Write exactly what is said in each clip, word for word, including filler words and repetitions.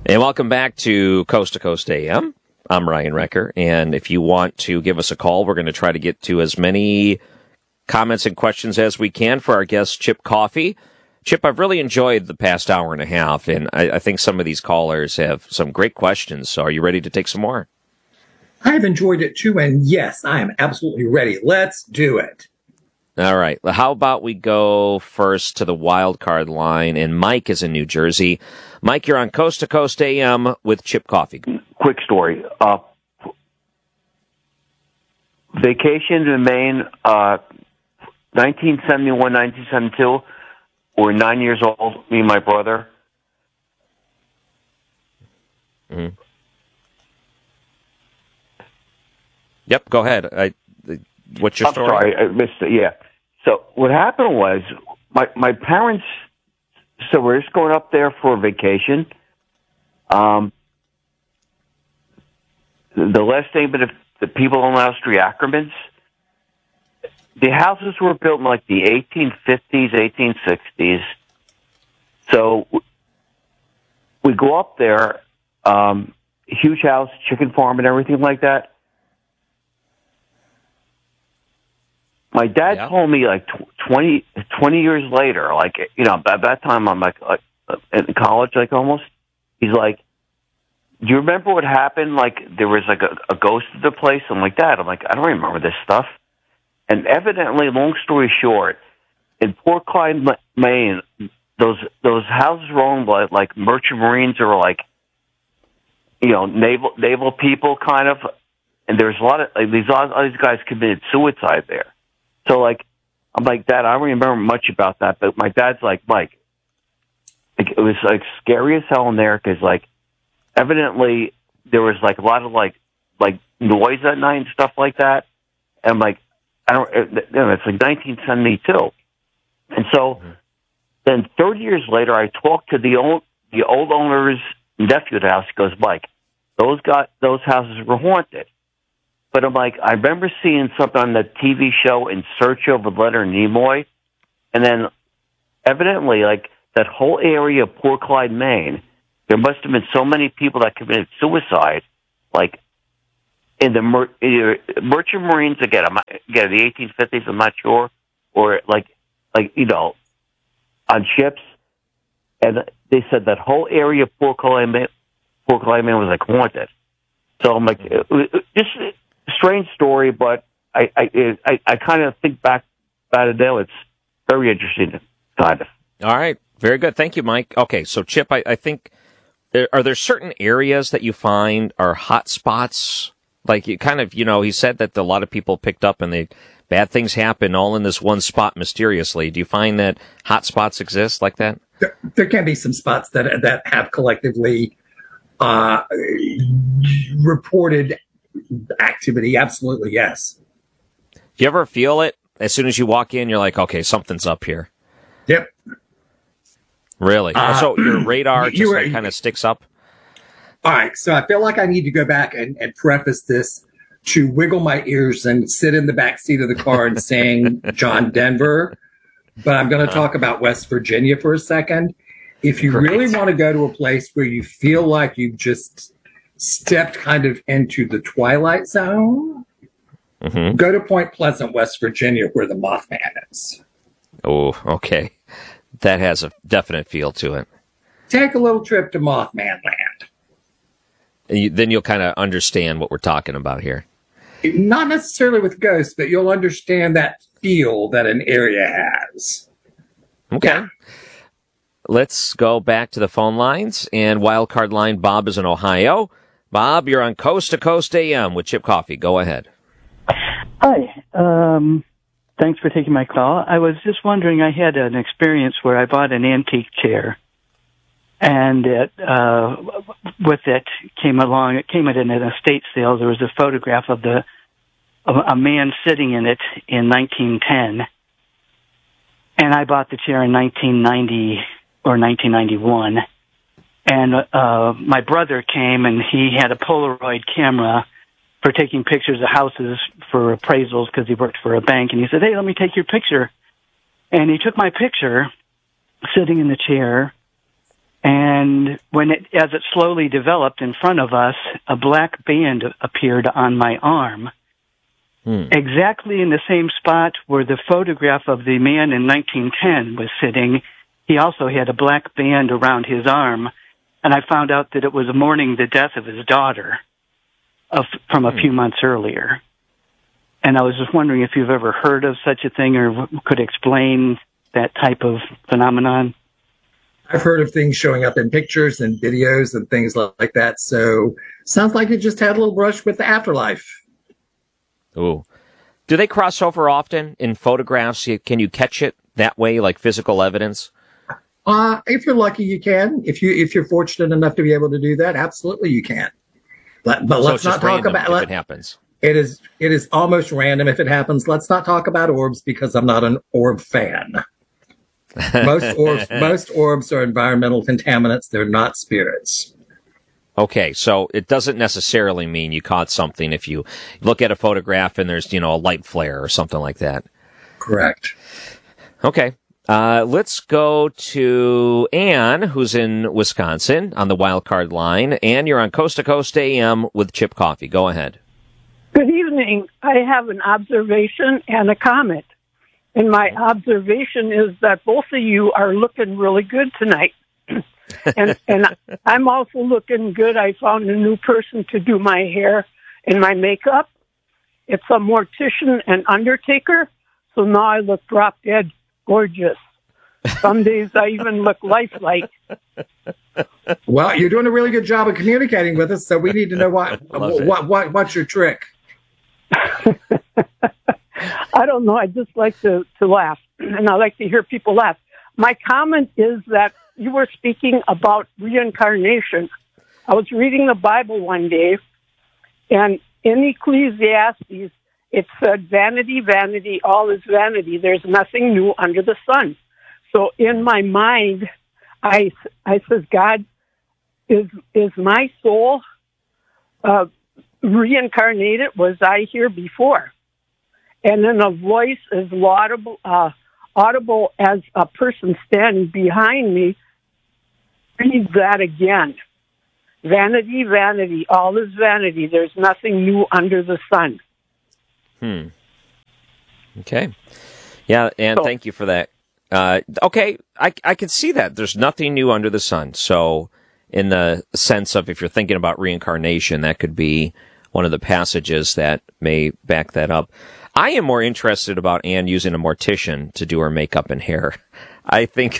And welcome back to Coast to Coast A M. I'm Ryan Recker, and if you want to give us a call, we're going to try to get to as many comments and questions as we can for our guest, Chip Coffey. Chip, I've really enjoyed the past hour and a half, and I, I think some of these callers have some great questions, so are you ready to take some more? I've enjoyed it too, and yes, I am absolutely ready. Let's do it. All right. Well, how about we go first to the wild card line, and Mike is in New Jersey. Mike, you're on Coast to Coast A M with Chip Coffey. Quick story. Uh, vacation in Maine, uh, nineteen seventy-one, nineteen seventy-two. We're nine years old, me and my brother. Mm-hmm. Yep, go ahead. I, what's your I'm story? sorry, I missed it. Yeah. So what happened was my my parents. So we're just going up there for a vacation. Um, the last name of the, the people on the Street, Ackermans. The houses were built in like the eighteen fifties, eighteen sixties. So we go up there, um, huge house, chicken farm, and everything like that. My dad yeah. told me like twenty, twenty years later, like, you know, at that time I'm like, like in college, like almost, he's like, do you remember what happened? Like there was like a, a ghost at the place and like that. I'm like, I don't remember this stuff. And evidently, long story short, in Port Clyde, Maine, those those houses were owned by like merchant marines or like, you know, naval naval people kind of. And there's a lot of like, these all these guys committed suicide there. So like, I'm like, Dad, I don't remember much about that. But my dad's like, Mike, like, it was like scary as hell in there because like, evidently there was like a lot of like like noise at night and stuff like that. And I'm like, I don't. You know, it's like nineteen seventy-two, and so mm-hmm. then thirty years later, I talked to the old the old owner's nephew at the house. He goes, Mike, those got those houses were haunted. But I'm like, I remember seeing something on the T V show In Search of Leonard Nimoy, and then evidently, like that whole area of Port Clyde, Maine, there must have been so many people that committed suicide, like. In the mer- merchant marines again, I'm not, again the eighteen fifties, I'm not sure, or like, like you know, on ships, and they said that whole area of Port Clyde, Port Clyde was like haunted. So I'm like, just a strange story, but I I I, I kind of think back about it now. It's very interesting, kind of. All right, very good. Thank you, Mike. Okay, so Chip, I, I think are there certain areas that you find are hot spots? Like, you kind of, you know, he said that a lot of people picked up and they bad things happen all in this one spot mysteriously. Do you find that hot spots exist like that? There, there can be some spots that that have collectively uh, reported activity. Absolutely, yes. Do you ever feel it as soon as you walk in? You're like, okay, something's up here. Yep. Really? Uh, so your radar just were, like kind of sticks up? All right, so I feel like I need to go back and, and preface this to wiggle my ears and sit in the back seat of the car and sing John Denver. But I'm going to talk about West Virginia for a second. If you Great. really want to go to a place where you feel like you've just stepped kind of into the Twilight Zone, mm-hmm. go to Point Pleasant, West Virginia, where the Mothman is. Oh, okay. That has a definite feel to it. Take a little trip to Mothman Land. And you, then you'll kind of understand what we're talking about here. Not necessarily with ghosts, but you'll understand that feel that an area has. Okay. Yeah. Let's go back to the phone lines. And wildcard line, Bob is in Ohio. Bob, you're on Coast to Coast A M with Chip Coffey. Go ahead. Hi. Um, thanks for taking my call. I was just wondering, I had an experience where I bought an antique chair. And it, uh, with it came along, it came at an estate sale. There was a photograph of the of a man sitting in it in nineteen ten. And I bought the chair in nineteen ninety or nineteen ninety-one. And uh, my brother came and he had a Polaroid camera for taking pictures of houses for appraisals because he worked for a bank. And he said, hey, let me take your picture. And he took my picture sitting in the chair. And And when it, as it slowly developed in front of us, a black band appeared on my arm, hmm. exactly in the same spot where the photograph of the man in nineteen ten was sitting. He also had a black band around his arm, and I found out that it was mourning the death of his daughter of, from a hmm. few months earlier. And I was just wondering if you've ever heard of such a thing or could explain that type of phenomenon. I've heard of things showing up in pictures and videos and things like that. So sounds like you just had a little brush with the afterlife. Ooh. Do they cross over often in photographs? Can you catch it that way, like physical evidence? Uh, if you're lucky, you can. If you if you're fortunate enough to be able to do that, absolutely you can. But, but so let's not talk about if let, it happens. It is it is almost random if it happens. Let's not talk about orbs because I'm not an orb fan. Most orbs most orbs are environmental contaminants. They're not spirits. Okay, so it doesn't necessarily mean you caught something if you look at a photograph and there's, you know, a light flare or something like that. Correct. Okay. Uh, let's go to Ann, who's in Wisconsin on the wild card line. Ann, you're on Coast to Coast A M with Chip Coffee. Go ahead. Good evening. I have an observation and a comment. And my observation is that both of you are looking really good tonight. and and I'm also looking good. I found a new person to do my hair and my makeup. It's a mortician and undertaker. So now I look drop dead gorgeous. Some days I even look lifelike. Well, you're doing a really good job of communicating with us, so we need to know what what, what what's your trick. I don't know. I just like to, to laugh, and I like to hear people laugh. My comment is that you were speaking about reincarnation. I was reading the Bible one day, and in Ecclesiastes, it said, vanity, vanity, all is vanity. There's nothing new under the sun. So in my mind, I, I says, God, is is my soul uh, reincarnated? Was I here before? And then a voice as laudable, uh, audible as a person standing behind me, read that again. Vanity, vanity, all is vanity. There's nothing new under the sun. Hmm. Okay. Yeah, and so, thank you for that. Uh, okay, I, I can see that. There's nothing new under the sun. So in the sense of if you're thinking about reincarnation, that could be one of the passages that may back that up. I am more interested about Ann using a mortician to do her makeup and hair. I think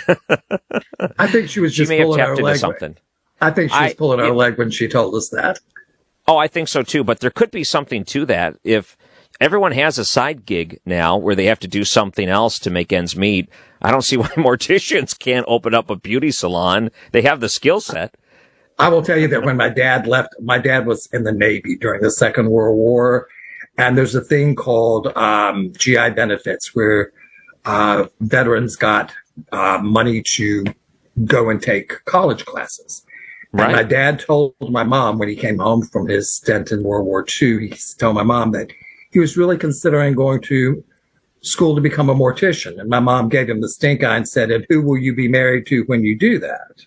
I think she was just she may pulling have her tapped into leg. something. I think she was I, pulling her it, leg when she told us that. Oh, I think so too, but there could be something to that. If everyone has a side gig now where they have to do something else to make ends meet, I don't see why morticians can't open up a beauty salon. They have the skill set. I will tell you that when my dad left, my dad was in the Navy during the Second World War, and there's a thing called um, G I benefits where uh, veterans got uh, money to go and take college classes. Right. And my dad told my mom when he came home from his stint in World War Two, he told my mom that he was really considering going to school to become a mortician. And my mom gave him the stink eye and said, and who will you be married to when you do that?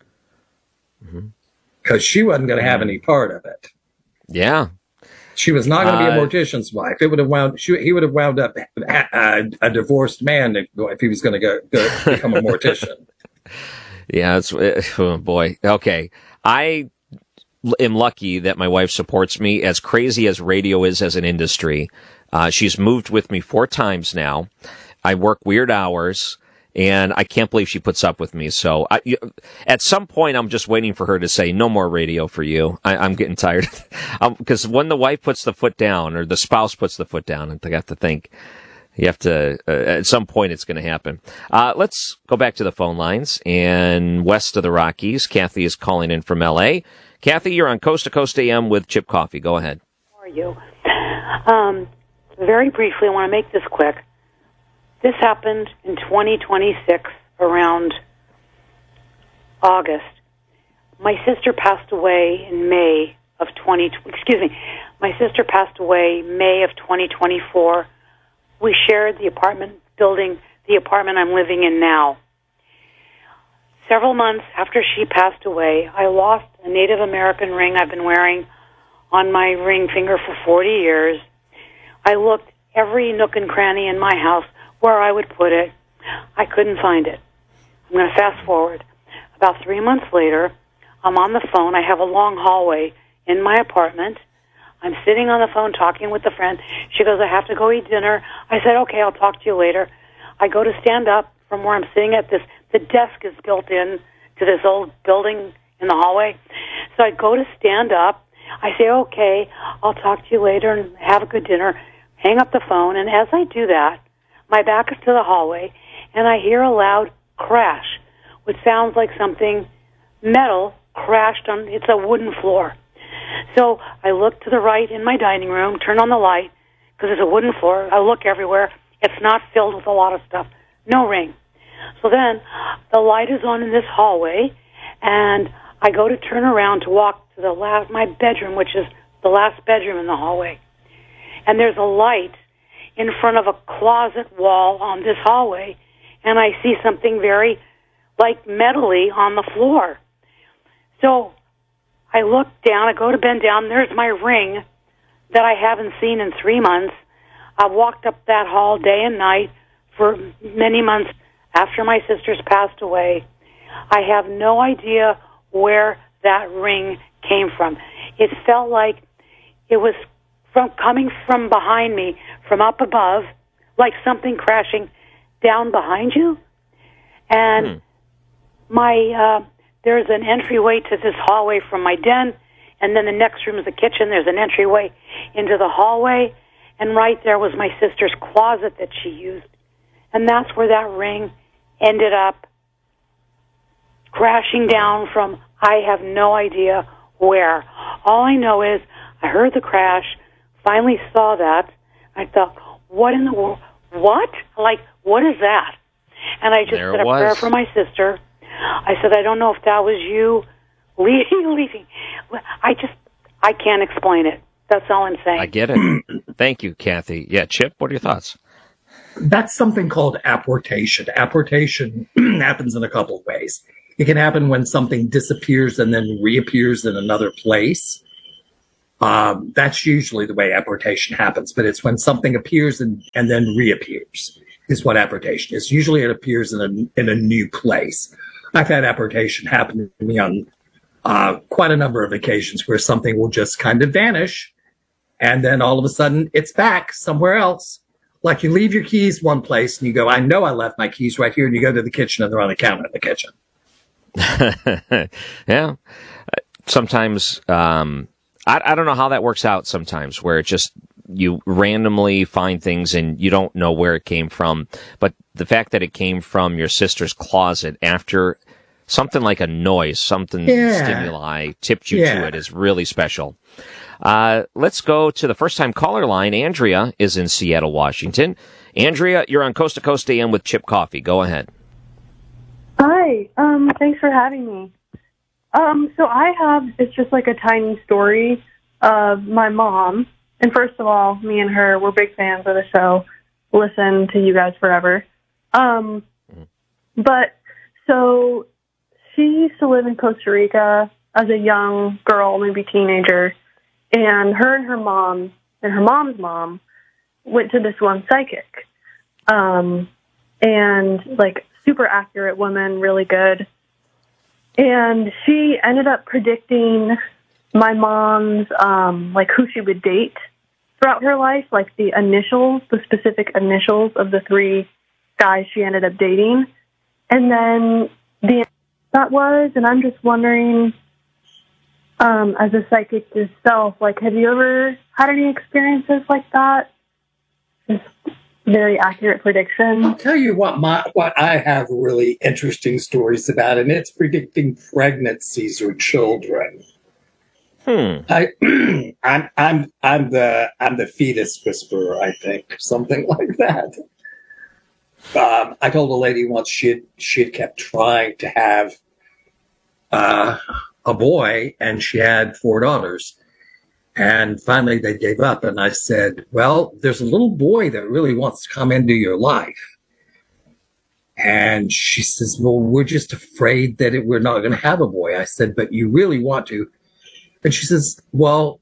Because mm-hmm. she wasn't going to have any part of it. Yeah. She was not going to be a mortician's wife. It would have wound. She, he would have wound up a, a, a divorced man if, if he was going to go, go become a mortician. Yeah, it's oh boy. Okay, I am lucky that my wife supports me. As crazy as radio is as an industry, uh, she's moved with me four times now. I work weird hours. And I can't believe she puts up with me. So I, you, at some point, I'm just waiting for her to say, no more radio for you. I, I'm getting tired. Because um, when the wife puts the foot down or the spouse puts the foot down, and I have to think, you have to, uh, at some point, it's going to happen. Uh, let's go back to the phone lines. And west of the Rockies, Kathy is calling in from L A. Kathy, you're on Coast to Coast A M with Chip Coffee. Go ahead. How are you? Um, very briefly, I want to make this quick. This happened in twenty twenty-six, around August. My sister passed away in May of twenty. Excuse me, my sister passed away May of twenty twenty-four. We shared the apartment building, the apartment I'm living in now. several months after she passed away, I lost a Native American ring I've been wearing on my ring finger for forty years. I looked every nook and cranny in my house where I would put it. I couldn't find it. I'm going to fast forward. About three months later, I'm on the phone. I have a long hallway in my apartment. I'm sitting on the phone talking with a friend. She goes, I have to go eat dinner. I said, okay, I'll talk to you later. I go to stand up from where I'm sitting at this. The desk is built in to this old building in the hallway. So I go to stand up. I say, okay, I'll talk to you later and have a good dinner. Hang up the phone. And as I do that, my back is to the hallway, and I hear a loud crash, which sounds like something metal crashed on, it's a wooden floor. So I look to the right in my dining room, turn on the light, because it's a wooden floor. I look everywhere. It's not filled with a lot of stuff. No ring. So then the light is on in this hallway, and I go to turn around to walk to the last, my bedroom, which is the last bedroom in the hallway. And there's a light in front of a closet wall on this hallway, and I see something very, like, metally on the floor. So I look down, I go to bend down, there's my ring that I haven't seen in three months. I've walked up that hall day and night for many months after my sisters passed away. I have no idea where that ring came from. It felt like it was from coming from behind me, from up above, like something crashing down behind you. And hmm. my uh, there's an entryway to this hallway from my den, and then the next room is the kitchen. There's an entryway into the hallway, and right there was my sister's closet that she used. And that's where that ring ended up crashing down from, I have no idea where. All I know is I heard the crash, finally saw that. I thought, what in the world? What? Like, what is that? And I just there said a was. prayer for my sister. I said, I don't know if that was you leaving, leaving. I just, I can't explain it. That's all I'm saying. I get it. Thank you, Kathy. Yeah, Chip, what are your thoughts? That's something called apportation. Apportation happens in a couple of ways. It can happen when something disappears and then reappears in another place. Um, that's usually the way apportation happens, but it's when something appears and, and then reappears is what apportation is. Usually it appears in a, in a new place. I've had apportation happen to me on uh, quite a number of occasions where something will just kind of vanish, and then all of a sudden it's back somewhere else. Like you leave your keys one place and you go, I know I left my keys right here, and you go to the kitchen and they're on the counter in the kitchen. Yeah. Sometimes, um, I, I don't know how that works out sometimes, where it just, you randomly find things and you don't know where it came from. But the fact that it came from your sister's closet after something like a noise, something yeah. stimuli tipped you yeah. to it is really special. Uh, let's go to the first time caller line. Andrea is in Seattle, Washington. Andrea, you're on Coast to Coast A M with Chip Coffee. Go ahead. Hi. Um, thanks for having me. Um, so I have, it's just like a tiny story of my mom. And first of all, me and her, we're big fans of the show. Listen to you guys forever. Um, but so she used to live in Costa Rica as a young girl, maybe teenager. And her and her mom and her mom's mom went to this one psychic. Um, and like super accurate woman, really good. And she ended up predicting my mom's, um, like who she would date throughout her life, like the initials, the specific initials of the three guys she ended up dating. And then the that was, and I'm just wondering, um, as a psychic yourself, like, have you ever had any experiences like that? Just very accurate prediction. I'll tell you what my what I have really interesting stories about, and it's predicting pregnancies or children. Hmm. I, I'm I'm I'm the I'm the fetus whisperer, I think, something like that. Um, I told a lady once she had, she had kept trying to have uh, a boy, and she had four daughters. And finally they gave up, and I said, well, there's a little boy that really wants to come into your life. And she says, well, we're just afraid that it, we're not going to have a boy. I said, but you really want to. And she says, well,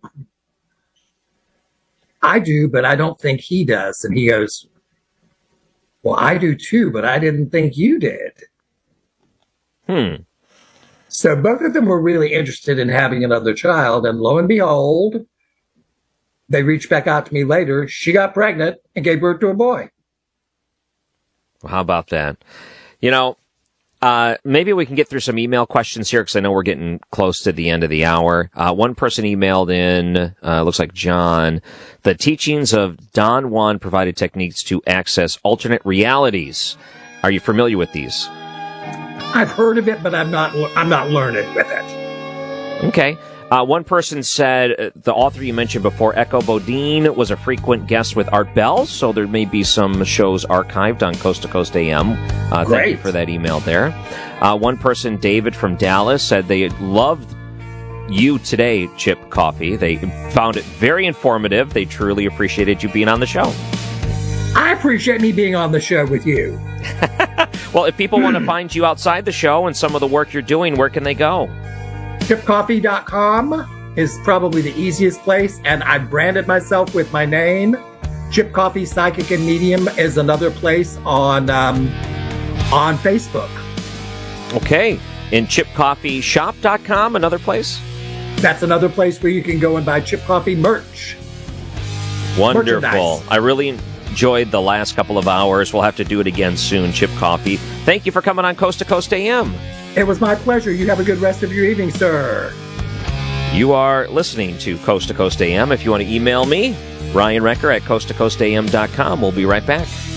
I do, but I don't think he does. And he goes, well, I do too, but I didn't think you did. Hmm. So both of them were really interested in having another child. And lo and behold, they reached back out to me later. She got pregnant and gave birth to a boy. Well, how about that? You know, uh, maybe we can get through some email questions here because I know we're getting close to the end of the hour. Uh, one person emailed in, uh, looks like John, the teachings of Don Juan provided techniques to access alternate realities. Are you familiar with these? I've heard of it, but I'm not, I'm not learned with it. Okay. Uh, one person said uh, the author you mentioned before, Echo Bodine, was a frequent guest with Art Bell, so there may be some shows archived on Coast to Coast A M. Uh, thank you for that email there. Uh, one person, David from Dallas, said they loved you today, Chip Coffee. They found it very informative. They truly appreciated you being on the show. I appreciate me being on the show with you. Well, if people want to find you outside the show and some of the work you're doing, where can they go? chip coffee dot com is probably the easiest place, and I branded myself with my name. Chip Coffee Psychic and Medium is another place on um, on Facebook. Okay. And chip coffee shop dot com, another place? That's another place where you can go and buy Chip Coffee merch. Wonderful. I really enjoyed the last couple of hours. We'll have to do it again soon, Chip Coffee. Thank you for coming on Coast to Coast A M. It was my pleasure. You have a good rest of your evening, sir. You are listening to Coast to Coast A M. If you want to email me, Ryan Recker at coast to coast a m dot com. We'll be right back.